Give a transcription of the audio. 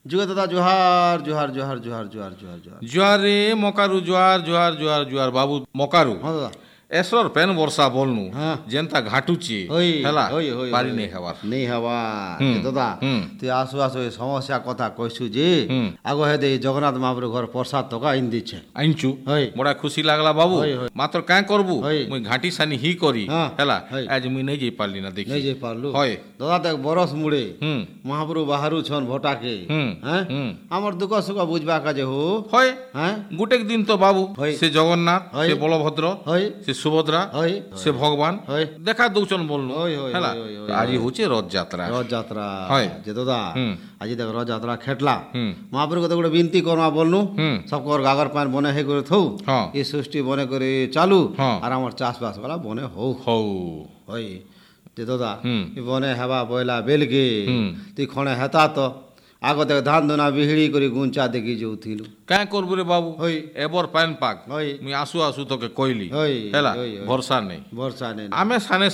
जुगे दादा जुहार जुहार जुहार जुहार जुहार जुहार जुहार जुआर रे मकारू जुआर जुआर जुआर जुआर बाबू मकारू हाँ दादा एसर पेन वर्षा बोलनु हाँ। जेनता घाटुची होई हैला होई होई पारी होई। नहीं हवार नहीं हवा दादा তুই আসু আসু এই সমস্যা কথা কইছু যে আগে হেদে জগন্নাথ মহাপ্রভু ঘর প্রসাদ তোকা আইন দিছে आइंचु होई। बड़ा खुशी लागला बाबू होई, होई। मात्र काय करबू होई। मुई घाटी सानी ही करी हाँ, हैला होई। आज मुई नहीं जाई पारली ना देखी नहीं যাই পারলু হয়। দাদা দেখ বরস মুড়ে হুম মহাপ্রভু বাহারু ছন ভোটাকে হুম, হ্যাঁ হুম। আমার দুঃখ সুখ বুঝবা কাজে হো হয় হ্যাঁ গোটেক দিন তো বাবু হয়। সে জগন্নাথ হয়। সে বলভদ্র হয় সে সুভদ্রা হয় সে ভগবান হয়। দেখা দৌচন বলনু হয়, হয়, হেলা হয়, হয়, তো আজি হচ্ছে রথযাত্রা রথযাত্রা হয়। যে দাদা হুম। আজি দেখ রথযাত্রা খেটলা হুম মহাপ্রভু কত গোটে বিনতি করমা বলনু হুম সবকর গাগর পান বনে হে করে থৌ হ্যাঁ। এই সৃষ্টি বনে করে চালু হ্যাঁ। আর আমার চাষবাস বলা বনে হৌ হৌ হয় যে দাদা হুম। ই বনে হেবা বইলা বেলগে হুম। তুই খনে হেতা তো আগ দেখ ধান ধুনা বিহিড়ি করে গুঞ্চা দেখি যাউথিলু কাঁ করবু রে বাবু হয়। এবার পান পাক হয়। মুই আসু আসু তোকে কইলি হয়, হেলা হয়, হয়। ভরসা নেই বর্ষা নেই আমি সানে